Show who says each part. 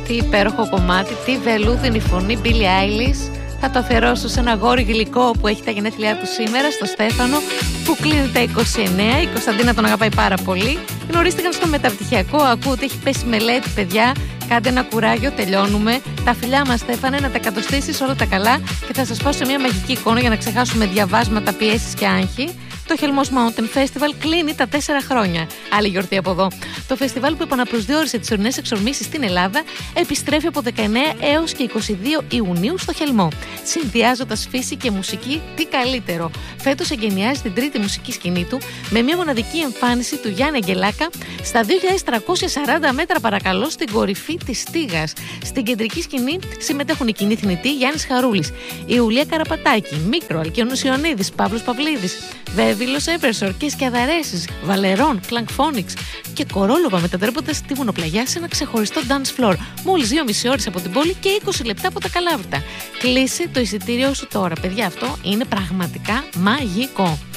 Speaker 1: τι υπέροχο κομμάτι, τι βελούδινη φωνή, Billie Eilish. Θα το αφιερώσω σε ένα αγόρι γλυκό που έχει τα γενέθλιά του σήμερα, στο Στέφανο, που κλείνει τα 29. Η Κωνσταντίνα τον αγαπάει πάρα πολύ. Γνωρίστηκαν στο μεταπτυχιακό. Ακούω ότι έχει πέσει μελέτη, παιδιά. Κάντε ένα κουράγιο, τελειώνουμε. Τα φιλιά μας, Στέφανε, να τα κατοστήσεις όλα τα καλά. Και θα σας πάω σε μια μαγική εικόνα για να ξεχάσουμε διαβάσματα, πιέσεις και άγχη. Το Hellmos Mountain Festival κλείνει τα 4 χρόνια. Άλλη γιορτή από εδώ. Το φεστιβάλ που επαναπροσδιορίσε τις ορεινές εξορμήσεις στην Ελλάδα επιστρέφει από 19 έως και 22 Ιουνίου στο Χελμό. Συνδυάζοντας φύση και μουσική, τι καλύτερο. Φέτος εγκαινιάζει την τρίτη μουσική σκηνή του με μια μοναδική εμφάνιση του Γιάννη Αγγελάκα στα 2.340 μέτρα, παρακαλώ, στην κορυφή της Στίγας. Στην κεντρική σκηνή συμμετέχουν οι κοινοί θνητοί Γιάννης Χαρούλης, η Ιουλία Καραπατάκη, Μίκρο, Αλκιόνος Ιωνίδης, Παύλος Παυλίδης, Βέβυλος Έβερσορ και Σκιαδαρέσεις, Βαλερών, Κλανκφόνιξ και Κορόλοβα μετατρέποντας τη Βουνοπλαγιά σε ένα ξεχωριστό dance floor. Μόλις 2,5 ώρες από την πόλη και 20 λεπτά από τα Καλάβρητα. Κλείσε το εισιτήριό σου τώρα, παιδιά, αυτό είναι πραγματικά μαγικό.